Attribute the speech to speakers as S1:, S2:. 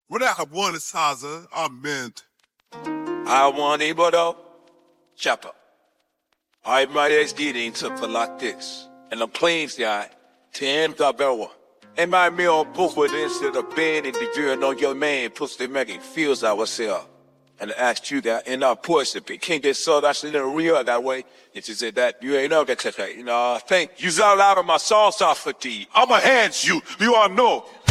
S1: Wala saza ament.
S2: I want Ibodo Chopper. I might as did into Philactis. And the planes guy, Tim Dabewa. And my meal book with instead of being in the view on your man, puts the making feels ourselves. And I asked you that in our portion, but can't get so that's in the real that way. If you said that, you ain't know that, you know, I think you out of my sauce off for tea.
S1: I'ma hand you all know.